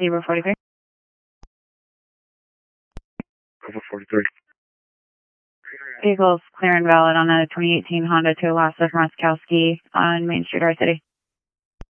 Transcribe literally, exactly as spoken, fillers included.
Zebra forty-three. Cover forty-three. Vehicles clear and valid on a twenty eighteen Honda Tualasa from Roskowski on Main Street, our city.